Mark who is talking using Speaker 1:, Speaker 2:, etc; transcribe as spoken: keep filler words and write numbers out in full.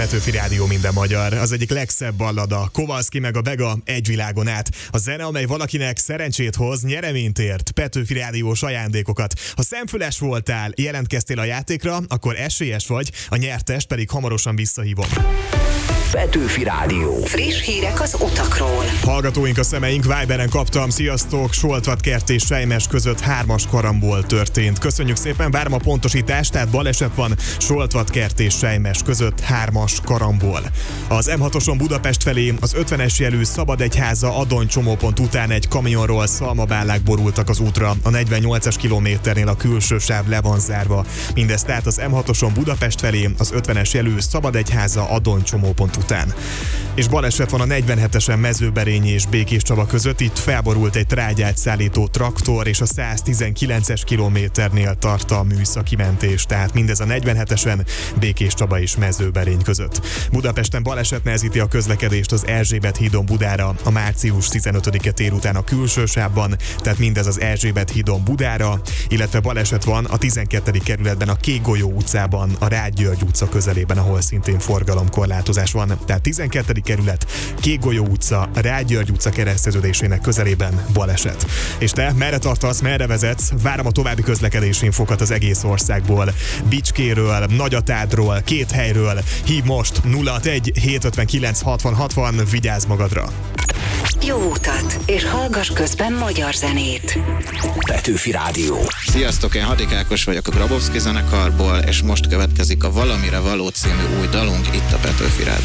Speaker 1: Petőfi Rádió minden magyar. Az egyik legszebb ballada, Kowalski meg a Bega Egy világon át. A zene, amely valakinek szerencsét hoz, nyereményt ért, Petőfi Rádiós ajándékokat. Ha szemfüles voltál, jelentkeztél a játékra, akkor esélyes vagy, a nyertest pedig hamarosan visszahívom.
Speaker 2: Petőfi Rádió. Friss hírek az utakról.
Speaker 1: Hallgatóink, a szemeink, Viberen kaptam. Sziasztok! Soltvatkert és Selymes között hármas karambol történt. Köszönjük szépen, várom a pontosítást, tehát baleset van Soltvatkert és Selymes között hármas karambol. Az em hatoson Budapest felé az ötvenes jelű Szabadegyháza Adony csomópont után egy kamionról szalmabálák borultak az útra. A negyvennyolcas kilométernél a külső sáv le van zárva. Mindez tehát az em hatoson Budapest felé az ötvenes jelű Szabadegyháza Adony csomópont után. És baleset van a negyvenhetesen Mezőberényi és Békéscsaba között, itt felborult egy trágyát szállító traktor, és a száztizenkilences kilométernél tart a műszaki mentés, tehát mindez a negyvenhetesen Békéscsaba és Mezőberény között. Budapesten baleset nehezíti a közlekedést az Erzsébet hídon Budára, a március tizenötödike tér után a külső sávban, tehát mindez az Erzsébet hídon Budára, illetve baleset van a tizenkettedik kerületben a Kékgolyó utcában, a Rád György utca közelében, ahol szintén forgalomkorlátozás van. Tehát tizenkettedik kerület, Kékgolyó utca, Rád György utca kereszteződésének közelében baleset. És te merre tartasz, merre vezetsz? Várom a további közlekedési infokat az egész országból. Bicskéről, Nagyatádról, két helyről. Hív most nulla hatvanegy hétszázötvenkilenc hatvan hatvan, vigyázz magadra!
Speaker 2: Jó utat, és hallgass közben magyar zenét. Petőfi Rádió.
Speaker 3: Sziasztok, én Hadik Ákos vagyok a Grabowski zenekarból, és most következik a Valamire való című új dalunk itt a Petőfi Rádió.